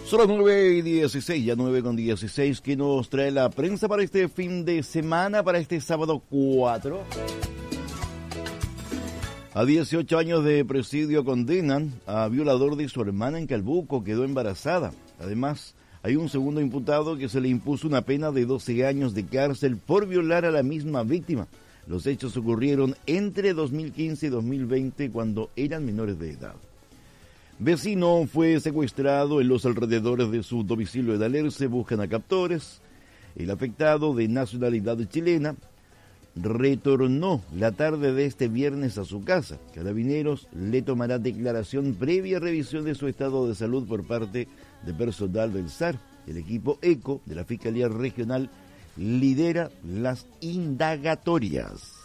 Son las 9:16, ya 9:16, que nos trae la prensa para este fin de semana, para este sábado 4. A 18 años de presidio condenan a violador de su hermana en Calbuco, quedó embarazada. Además, hay un segundo imputado que se le impuso una pena de 12 años de cárcel por violar a la misma víctima. Los hechos ocurrieron entre 2015 y 2020 cuando eran menores de edad. Vecino fue secuestrado en los alrededores de su domicilio de Dalerce, buscan a captores. El afectado, de nacionalidad chilena, retornó la tarde de este viernes a su casa. Carabineros le tomará declaración previa revisión de su estado de salud por parte de personal del SAR. El equipo ECO de la Fiscalía Regional lidera las indagatorias.